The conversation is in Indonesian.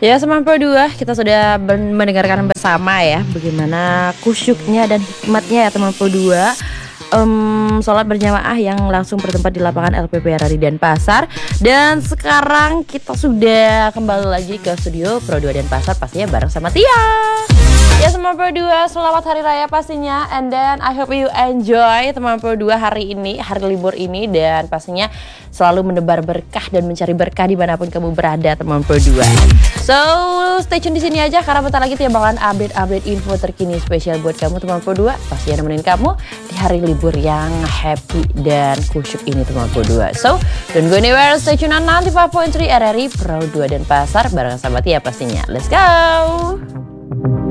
Ya, Seman Pro 2, kita sudah mendengarkan bersama ya bagaimana kusyuknya dan hikmatnya ya teman Pro 2 sholat berjamaah yang langsung bertempat di lapangan LPP Rari Denpasar. Dan sekarang kita sudah kembali lagi ke studio Pro 2 Denpasar, pastinya bareng sama Tia. Ya Teman Pro 2, selamat hari raya pastinya. And then I hope you enjoy Teman Pro 2 hari ini, hari libur ini. Dan pastinya selalu menebar berkah dan mencari berkah dimanapun kamu berada Teman Pro 2. So stay tune di sini aja karena bentar lagi Tia bakalan update info terkini spesial buat kamu Teman Pro 2. Pastinya nemenin kamu di hari libur yang happy dan kusyuk ini Teman Pro 2. So don't go anywhere, stay tune on 95.3 RRI Pro 2 Denpasar bareng sama Tia pastinya. Let's go!